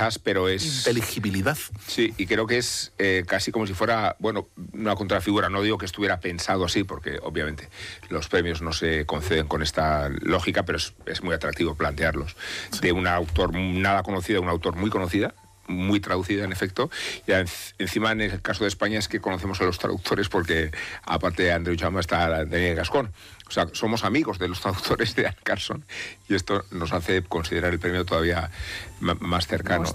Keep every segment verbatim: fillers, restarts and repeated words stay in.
áspero, es... Inteligibilidad. Sí, y creo que es eh, casi como si fuera, bueno, una contrafigura. No digo que estuviera pensado así, porque obviamente los premios no se conceden con esta lógica, pero es, es muy atractivo plantearlos. Sí. De un autor nada conocido, un autor muy conocida, muy traducida en efecto, y encima en el caso de España es que conocemos a los traductores porque aparte de Andreu Jaume está Daniel Gascón. O sea, somos amigos de los traductores de Anne Carson y esto nos hace considerar el premio todavía más cercano.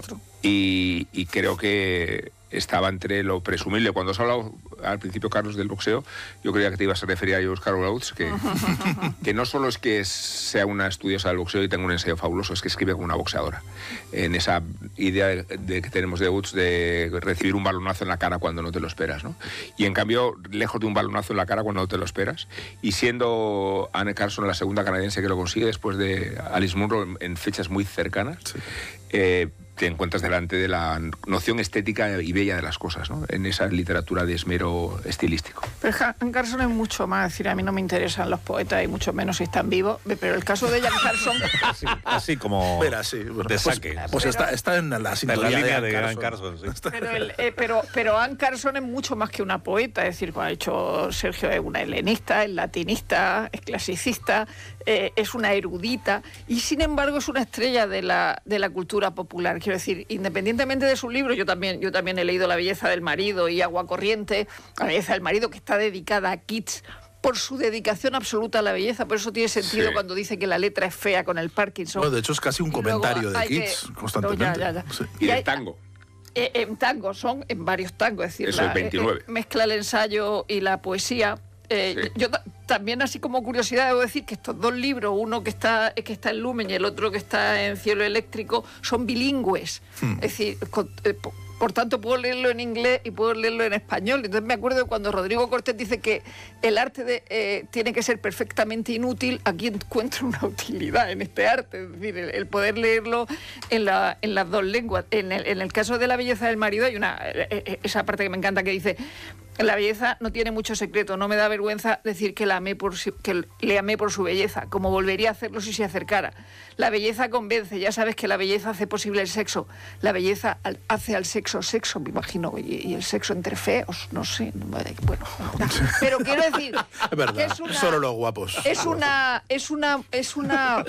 Y, y creo que estaba entre lo presumible. Cuando has hablado al principio, Carlos, del boxeo, yo creía que te ibas a referir a Oscar Wilde, que, que no solo es que sea una estudiosa del boxeo y tenga un ensayo fabuloso, es que escribe como una boxeadora. En esa idea de, de que tenemos de Woods de recibir un balonazo en la cara cuando no te lo esperas, ¿no? Y en cambio, lejos de un balonazo en la cara cuando no te lo esperas, y siendo Anne Carson la segunda canadiense que lo consigue después de Alice Munro en, en fechas muy cercanas, sí. eh, te encuentras delante de la noción estética y bella de las cosas, ¿no? En esa literatura de esmero estilístico. Pero Anne Carson es mucho más, es decir, a mí no me interesan los poetas y mucho menos si están vivos, pero el caso de Anne Carson... así, así como Espera, sí, bueno, de saque. Pues, pues está, está en la sintonía en la línea de de Anne Anne Carson. Carson sí. pero, el, eh, pero, pero Anne Carson es mucho más que una poeta, es decir, como ha dicho Sergio, es una helenista, es latinista, es clasicista, eh, es una erudita y sin embargo es una estrella de la, de la cultura popular. Quiero decir, independientemente de su libro, yo también, yo también he leído La belleza del marido y Agua corriente, La belleza del marido, que está dedicada a Keats por su dedicación absoluta a la belleza. Por eso tiene sentido sí. cuando dice que la letra es fea con el Parkinson. Bueno, de hecho es casi un comentario de Keats, que... constantemente. No, ya, ya, ya. Sí. Y el tango. Eh, en tango, son en varios tangos, es decir, eso la, es veintinueve. Eh, mezcla el ensayo y la poesía. Eh, sí. Yo también, así como curiosidad, debo decir que estos dos libros, uno que está, que está en Lumen y el otro que está en Cielo Eléctrico, son bilingües. Hmm. Es decir, con, eh, por, por tanto puedo leerlo en inglés y puedo leerlo en español. Entonces me acuerdo de cuando Rodrigo Cortés dice que el arte de, eh, tiene que ser perfectamente inútil, aquí encuentro una utilidad en este arte. Es decir, el, el poder leerlo en, la, en las dos lenguas. En el, en el caso de La belleza del marido hay una eh, esa parte que me encanta que dice: la belleza no tiene mucho secreto, no me da vergüenza decir que, la amé por su, que le amé por su belleza, como volvería a hacerlo si se acercara. La belleza convence, ya sabes que la belleza hace posible el sexo. La belleza al, hace al sexo sexo, me imagino, y, y el sexo entre feos, no sé, bueno, pero quiero decir es verdad, que es una, solo los guapos. Es una, es una, es una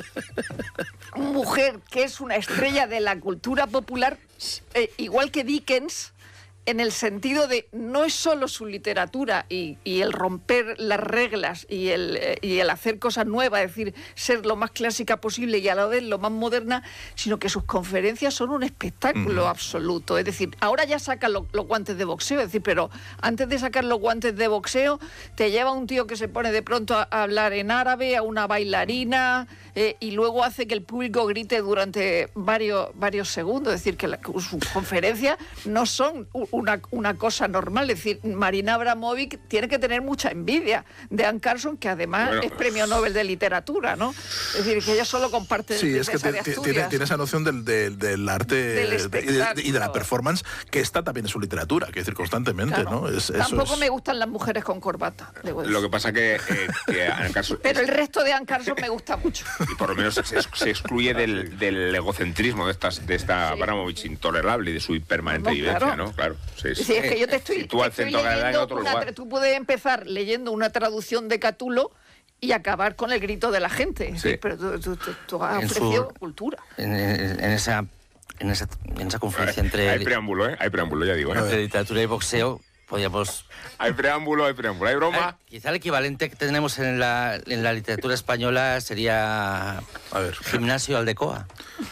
mujer que es una estrella de la cultura popular, eh, igual que Dickens, en el sentido de no es solo su literatura y, y el romper las reglas y el, y el hacer cosas nuevas, es decir, ser lo más clásica posible y a la vez lo más moderna, sino que sus conferencias son un espectáculo uh-huh. absoluto. Es decir, ahora ya sacan lo, los guantes de boxeo, es decir, pero antes de sacar los guantes de boxeo, te lleva un tío que se pone de pronto a, a hablar en árabe, a una bailarina, eh, y luego hace que el público grite durante varios, varios segundos. Es decir, que la, sus conferencias no son Una, una cosa normal, es decir, Marina Abramovic tiene que tener mucha envidia de Anne Carson, que además bueno, es premio Nobel de literatura, ¿no? Es decir, que ella solo comparte... Sí, es que tiene, tiene, tiene esa noción del, del, del arte del de, y, de, y de la performance, que está también en su literatura, que es decir, constantemente, claro. ¿no? Es, Tampoco eso es... me gustan las mujeres con corbata. Lo que pasa que, eh, que Anne Carson... Pero el resto de Anne Carson me gusta mucho. Y por lo menos se, se excluye del, del egocentrismo de, estas, de esta sí. Abramovic intolerable y de su permanente no, vivencia, claro. ¿no? Claro, sí, sí. Sí, es que yo te estoy, si tú al te estoy centro en otro una, lugar. Tú puedes empezar leyendo una traducción de Catulo y acabar con el grito de la gente. Sí. Sí, pero tú, tú, tú, tú has en ofrecido su, cultura. En, en, esa, en, esa, en esa confluencia hay, entre... Hay preámbulo, ¿eh? Hay preámbulo, ya digo. ¿eh? Entre literatura y boxeo, podríamos... Hay preámbulo, hay preámbulo. Hay broma. Hay, quizá el equivalente que tenemos en la, en la literatura española sería... A ver. Gimnasio Aldecoa.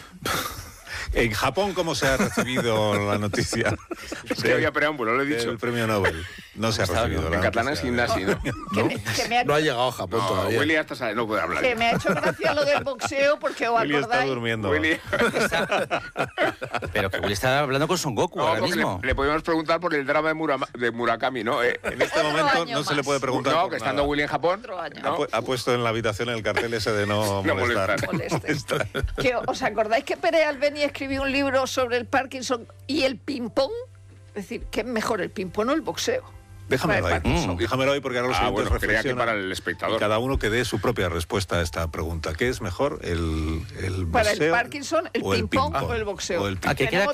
En Japón, ¿cómo se ha recibido la noticia? Es que había preámbulo, lo he dicho. El premio Nobel. No se ha recibido. En catalán es gimnasio, ¿no? ¿No? Que, que me ha... no ha llegado a Japón no, todavía. Willy hasta sabe, no puede hablar. Que me ha hecho gracia lo del boxeo porque os Willy acordáis... está durmiendo. Willy... Pero que Willy está hablando con Son Goku no, ahora mismo. Le, le podemos preguntar por el drama de, Murama, de Murakami, ¿no? Eh, en este momento no más. Se le puede preguntar. No, por que estando nada. Willy en Japón. ¿no? Ha, pu ha puesto en la habitación el cartel ese de no, no molestar. molestar. molestar. Que, ¿os acordáis que Pérez Albeni escribió un libro sobre el Parkinson y el ping-pong? Es decir, ¿qué es mejor, el ping-pong o el boxeo? Déjamelo ahí, mm. déjamelo ahí porque ahora los ah, siguientes bueno, reflexionan que para el espectador. Cada uno que dé su propia respuesta a esta pregunta. ¿Qué es mejor, el, el para boxeo el Parkinson, el ping-pong ping o el boxeo? O el ¿A qué queda,